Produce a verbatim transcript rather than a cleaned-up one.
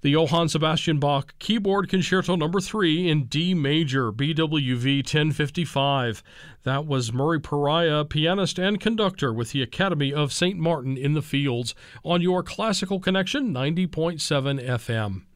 The Johann Sebastian Bach Keyboard Concerto Number three in D Major, B W V ten fifty-five. That was Murray Pariah, pianist and conductor with the Academy of Saint Martin in the Fields, on your Classical Connection ninety point seven F M.